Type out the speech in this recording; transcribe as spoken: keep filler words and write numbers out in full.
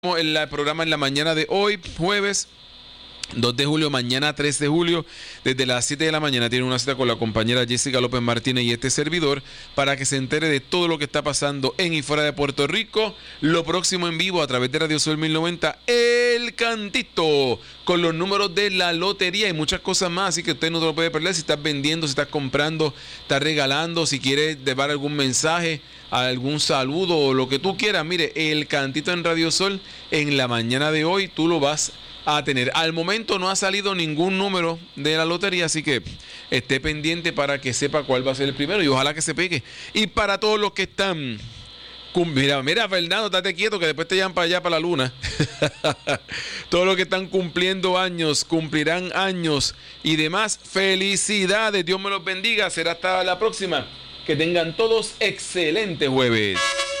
En el programa en la mañana de hoy, jueves dos de julio, mañana tres de julio, desde las siete de la mañana tiene una cita con la compañera Jessica López Martínez y este servidor para que se entere de todo lo que está pasando en y fuera de Puerto Rico. Lo próximo en vivo a través de Radio Sol mil noventa, El Cantito, con los números de la lotería y muchas cosas más, así que usted no te lo puede perder. Si estás vendiendo, si estás comprando, estás regalando, si quieres llevar algún mensaje, algún saludo o lo que tú quieras, mire, El Cantito en Radio Sol en la mañana de hoy tú lo vas a tener. Al momento no ha salido ningún número de la lotería, así que esté pendiente para que sepa cuál va a ser el primero y ojalá que se pegue. Y para todos los que están, mira, mira Fernando, estate quieto que después te llevan para allá, para la luna. Todos los que están cumpliendo años, cumplirán años y demás, felicidades, Dios me los bendiga, será hasta la próxima. Que tengan todos excelente jueves.